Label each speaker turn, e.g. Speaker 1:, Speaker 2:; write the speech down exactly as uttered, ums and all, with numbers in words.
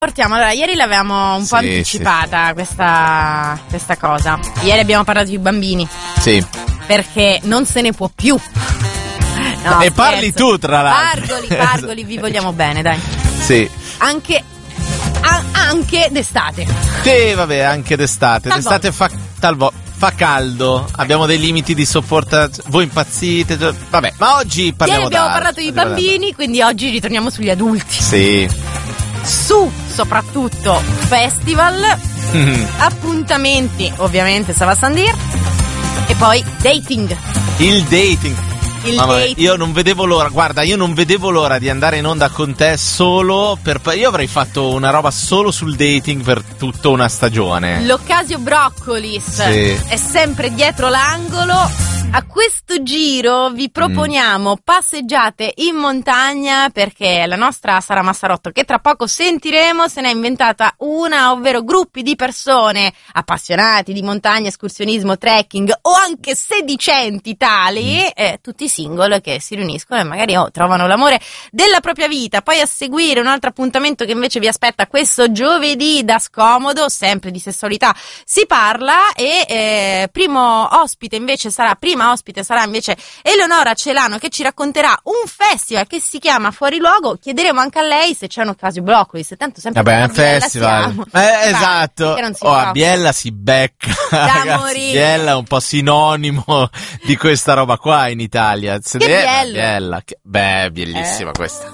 Speaker 1: Portiamo, allora, ieri l'avevamo un
Speaker 2: Sì,
Speaker 1: po' anticipata
Speaker 2: sì.
Speaker 1: questa, questa cosa. Ieri abbiamo parlato di bambini,
Speaker 2: Sì.
Speaker 1: perché non se ne può più. No,
Speaker 2: E parli
Speaker 1: scherzo.
Speaker 2: tu, tra l'altro.
Speaker 1: Pargoli, pargoli, vi vogliamo bene, dai.
Speaker 2: Sì.
Speaker 1: Anche, a- anche d'estate.
Speaker 2: Sì, vabbè, anche d'estate.
Speaker 1: Talvolta.
Speaker 2: D'estate fa talvolta fa caldo, abbiamo dei limiti di sopportazione. Voi impazzite, cioè, vabbè, ma oggi parliamo
Speaker 1: Ieri abbiamo
Speaker 2: d'altro,
Speaker 1: parlato di
Speaker 2: oggi parliamo
Speaker 1: bambini, quindi oggi ritorniamo sugli adulti.
Speaker 2: d'altro. Sì.
Speaker 1: Su, soprattutto, festival, appuntamenti, ovviamente Sava Sandir, e poi dating.
Speaker 2: Il dating.
Speaker 1: Il
Speaker 2: Mamma mia,
Speaker 1: dating.
Speaker 2: io non vedevo l'ora, guarda, io non vedevo l'ora di andare in onda con te solo per. Io avrei fatto una roba solo sul dating per tutta una stagione.
Speaker 1: L'Occasio Broccolis
Speaker 2: Sì.
Speaker 1: è sempre dietro l'angolo. A questo giro vi proponiamo
Speaker 2: Mm.
Speaker 1: passeggiate in montagna, perché la nostra Sara Massarotto, che tra poco sentiremo, se ne ha inventata una, ovvero gruppi di persone appassionati di montagna, escursionismo, trekking o anche sedicenti tali, eh, tutti single, che si riuniscono e magari oh, trovano l'amore della propria vita. Poi a seguire un altro appuntamento che invece vi aspetta questo giovedì da scomodo, sempre di sessualità si parla, e eh, primo ospite invece sarà prima ospite sarà invece Eleonora Celano, che ci racconterà un festival che si chiama Fuori Luogo. Chiederemo anche a lei se c'è un Occasio Broccoli, se tanto sempre
Speaker 2: Vabbè, è un
Speaker 1: a Biella
Speaker 2: festival.
Speaker 1: siamo.
Speaker 2: Eh, esatto.
Speaker 1: Che non si
Speaker 2: Oh, a
Speaker 1: preoccupi.
Speaker 2: Biella si becca. Ragazzi,
Speaker 1: morire.
Speaker 2: Biella è un po' sinonimo di questa roba qua in Italia. Se
Speaker 1: Che
Speaker 2: ne-
Speaker 1: Biello.
Speaker 2: Biella. Che... Beh, bellissima
Speaker 1: Eh.
Speaker 2: questa.